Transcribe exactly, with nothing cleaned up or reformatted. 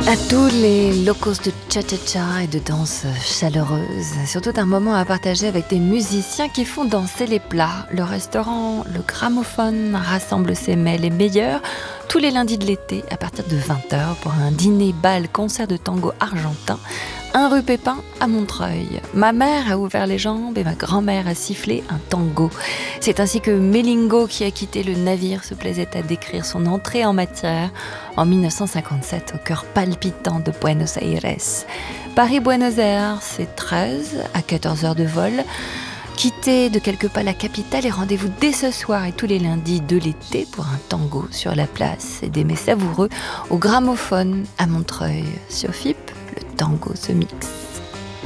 À tous les locos de cha-cha-cha et de danse chaleureuse, surtout un moment à partager avec des musiciens qui font danser les plats. Le restaurant Le Gramophone rassemble ses mets les meilleurs tous les lundis de l'été à partir de vingt heures pour un dîner bal concert de tango argentin, un rue Pépin à Montreuil. Ma mère a ouvert les jambes et ma grand-mère a sifflé un tango. C'est ainsi que Melingo, qui a quitté le navire, se plaisait à décrire son entrée en matière en mille neuf cent cinquante-sept au cœur palpitant de Buenos Aires. Paris-Buenos Aires, c'est treize à quatorze heures de vol. Quittez de quelques pas la capitale et rendez-vous dès ce soir et tous les lundis de l'été pour un tango sur la place et des mets savoureux au Gramophone à Montreuil. Sur F I P, le tango se mixe.